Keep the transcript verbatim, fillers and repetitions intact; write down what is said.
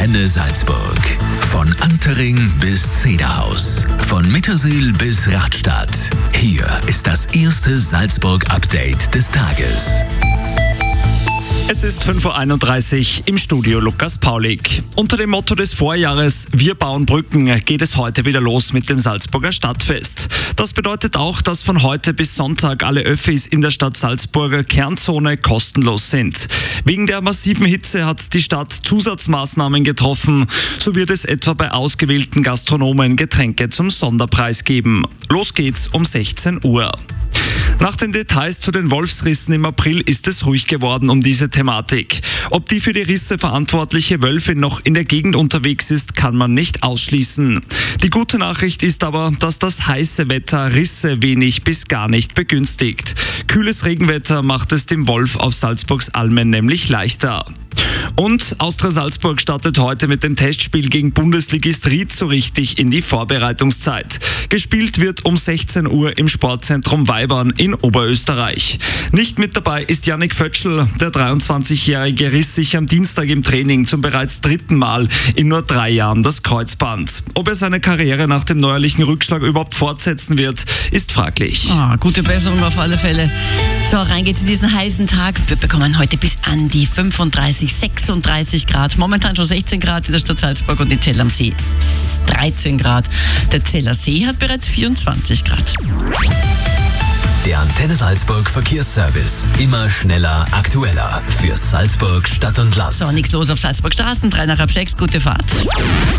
Antenne Salzburg. Von Antering bis Zederhaus. Von Mittersill bis Radstadt. Hier ist das erste Salzburg-Update des Tages. Es ist fünf Uhr einunddreißig, im Studio Lukas Paulik. Unter dem Motto des Vorjahres Wir bauen Brücken geht es heute wieder los mit dem Salzburger Stadtfest. Das bedeutet auch, dass von heute bis Sonntag alle Öffis in der Stadt Salzburger Kernzone kostenlos sind. Wegen der massiven Hitze hat die Stadt Zusatzmaßnahmen getroffen. So wird es etwa bei ausgewählten Gastronomen Getränke zum Sonderpreis geben. Los geht's um sechzehn Uhr. Nach den Details zu den Wolfsrissen im April ist es ruhig geworden um diese Thematik. Ob die für die Risse verantwortliche Wölfin noch in der Gegend unterwegs ist, kann man nicht ausschließen. Die gute Nachricht ist aber, dass das heiße Wetter Risse wenig bis gar nicht begünstigt. Kühles Regenwetter macht es dem Wolf auf Salzburgs Almen nämlich leichter. Und Austria Salzburg startet heute mit dem Testspiel gegen Bundesligist Ried so richtig in die Vorbereitungszeit. Gespielt wird um sechzehn Uhr im Sportzentrum Weibern in Oberösterreich. Nicht mit dabei ist Yannick Fötschl. Der dreiundzwanzigjährige riss sich am Dienstag im Training zum bereits dritten Mal in nur drei Jahren das Kreuzband. Ob er seine Karriere nach dem neuerlichen Rückschlag überhaupt fortsetzen wird, ist fraglich. Ah, gute Besserung auf alle Fälle. So, rein geht's in diesen heißen Tag. Wir bekommen heute bis an die fünfunddreißig, sechsunddreißig Grad. Momentan schon sechzehn Grad in der Stadt Salzburg und in Zell am See dreizehn Grad. Der Zeller See hat bereits vierundzwanzig Grad. Der Antenne Salzburg Verkehrsservice. Immer schneller, aktueller. Für Salzburg, Stadt und Land. So, nichts los auf Salzburg Straßen. Drei nach halb sechs. Gute Fahrt.